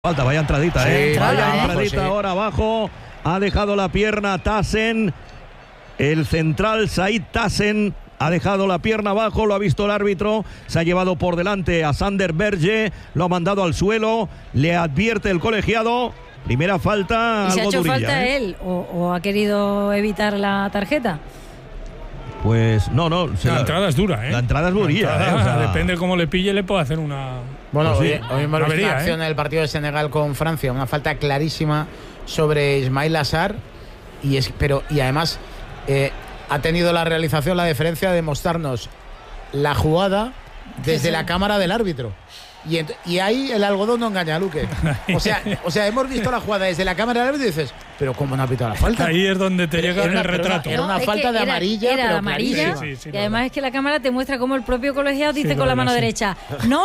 Falta, vaya entradita, sí, vaya entradita sí. Ahora abajo, ha dejado la pierna Tassen, el central Said Tassen ha dejado la pierna abajo, lo ha visto el árbitro, se ha llevado por delante a Sander Berge, lo ha mandado al suelo, le advierte el colegiado, primera falta. ¿Y se ha hecho durilla, falta él o ha querido evitar la tarjeta? Pues no. La entrada es dura, ¿eh? La entrada es durilla, o sea, depende de cómo le pille, le puede hacer una... Bueno, pues sí, hoy hemos visto avería, una acción en el partido de Senegal con Francia, una falta clarísima sobre Ismail Assar, y además ha tenido la realización la deferencia de mostrarnos la jugada desde la cámara del árbitro. Y ahí el algodón no engaña a Luque. O sea, hemos visto la jugada desde la cámara del árbitro y dices, pero ¿cómo no ha pitado la falta? Ahí es donde te llega el retrato. Era una falta de amarilla, era pero amarilla, sí, y además es que la cámara te muestra cómo el propio colegiado dice con la mano derecha, no.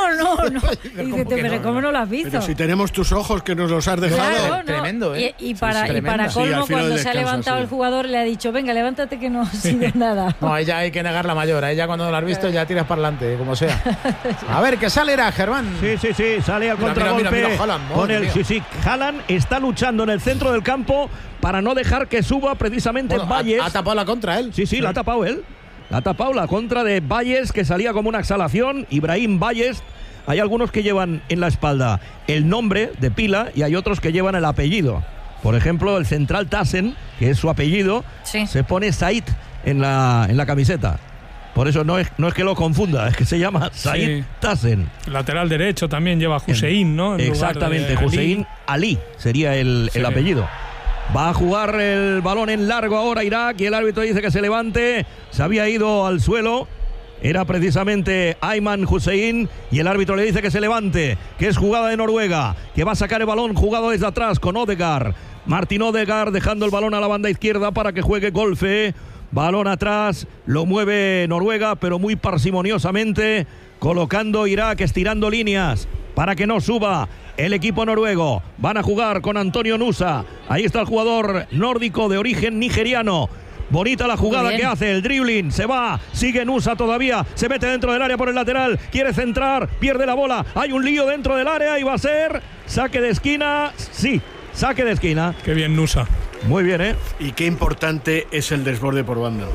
Y dices, pero ¿cómo no lo has visto? Pero si tenemos tus ojos que nos los has dejado. Claro, tremendo, ¿eh? Y para colmo, al final cuando del se ha descanso, levantado el jugador, le ha dicho, venga, levántate que no ha sido nada. No, a ella hay que negar la mayor. A ella cuando lo has visto ya tiras para adelante, como sea. A ver, que sale era Germán. Sí, sale al contragolpe. Mira, Haaland, con el Haaland está luchando en el centro del campo para no dejar que suba precisamente Valles. Ha tapado la contra él. Sí, la ha tapado él. La ha tapado la contra de Valles, que salía como una exhalación. Ibrahim Valles. Hay algunos que llevan en la espalda el nombre de pila y hay otros que llevan el apellido. Por ejemplo, el central Tassen, que es su apellido, se pone Said en la camiseta. Por eso no es que lo confunda, es que se llama Said Tassen. Lateral derecho también lleva Hussein, ¿no? Exactamente, Hussein Ali sería el apellido. Va a jugar el balón en largo ahora Irak y el árbitro dice que se levante. Se había ido al suelo. Era precisamente Ayman Hussein y el árbitro le dice que se levante, que es jugada de Noruega, que va a sacar el balón jugado desde atrás con Odegaard. Martin Odegaard dejando el balón a la banda izquierda para que juegue Golfe. Balón atrás, lo mueve Noruega, pero muy parsimoniosamente, colocando Irak, estirando líneas para que no suba el equipo noruego. Van a jugar con Antonio Nusa. Ahí está el jugador nórdico de origen nigeriano. Bonita la jugada que hace, el dribbling, se va, sigue Nusa todavía, se mete dentro del área por el lateral, quiere centrar, pierde la bola, hay un lío dentro del área y va a ser saque de esquina, saque de esquina. Qué bien Nusa. Muy bien, ¿eh? Y qué importante es el desborde por banda.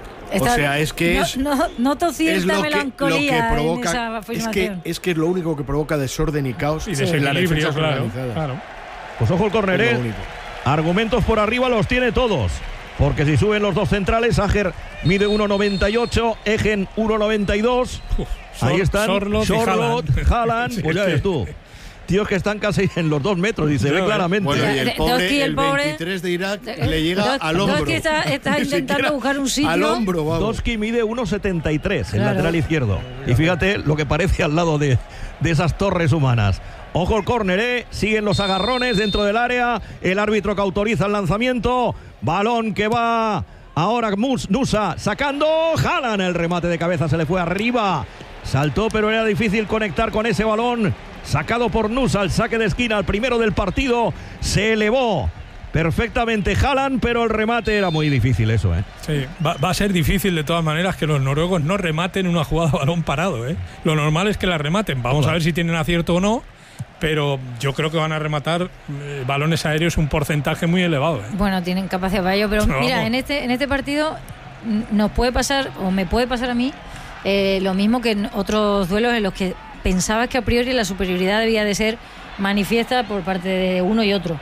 O sea, es que noto cierta melancolía lo que provoca, en esa afirmación. es que es lo único que provoca desorden y caos y en la defensa organizada. Claro. Pues ojo el córner, argumentos por arriba los tiene todos. Porque si suben los dos centrales, Ajer mide 1,98, Egen 1,92. Ahí están Sorloth, Haaland. Pues ya ves tú. Tíos que están casi en los 2 metros y se ve claramente. Bueno, y el pobre, el 23 de Irak le llega al hombro. Doski está intentando buscar un sitio. Al hombro, vamos. Doski mide 1,73, el lateral izquierdo. Y fíjate lo que parece al lado de esas torres humanas. Ojo el córner, siguen los agarrones dentro del área. El árbitro que autoriza el lanzamiento. Balón que va ahora Nusa sacando. Haaland, el remate de cabeza se le fue arriba. Saltó, pero era difícil conectar con ese balón. Sacado por Nusa, el saque de esquina, el primero del partido. Se elevó perfectamente Haaland, pero el remate era muy difícil eso, Sí, va a ser difícil de todas maneras que los noruegos no rematen una jugada a balón parado, Lo normal es que la rematen. Vamos a ver si tienen acierto o no. Pero yo creo que van a rematar balones aéreos un porcentaje muy elevado. Bueno, tienen capacidad para ello, pero mira, en este partido nos puede pasar, o me puede pasar a mí, lo mismo que en otros duelos en los que pensabas que a priori la superioridad debía de ser manifiesta por parte de uno y otro.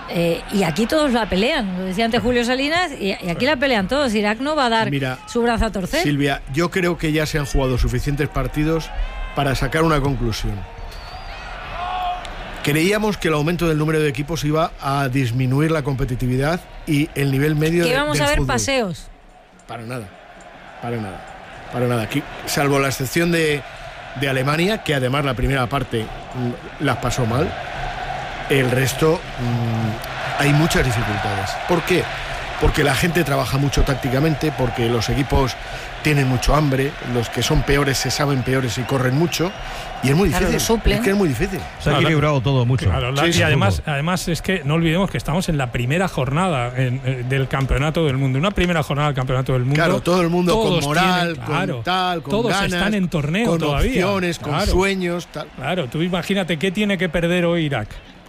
Y aquí todos la pelean, lo decía antes Julio Salinas, y aquí la pelean todos. Irak no va a dar su brazo a torcer. Silvia, yo creo que ya se han jugado suficientes partidos para sacar una conclusión. Creíamos que el aumento del número de equipos iba a disminuir la competitividad y el nivel medio que íbamos del a ver fútbol. Paseos. Para nada. Aquí, salvo la excepción de Alemania, que además la primera parte las pasó mal, el resto hay muchas dificultades. ¿Por qué? Porque la gente trabaja mucho tácticamente, porque los equipos tienen mucho hambre, los que son peores se saben peores y corren mucho, y es muy difícil. Es que es muy difícil. Se ha equilibrado todo mucho. Claro, y además es que no olvidemos que estamos en la primera jornada del campeonato del mundo. Una primera jornada del campeonato del mundo. Claro, todo el mundo con moral, con tal, con todos ganas, están en torneo con todavía. opciones, con sueños, tal. Claro, tú imagínate qué tiene que perder hoy Irak.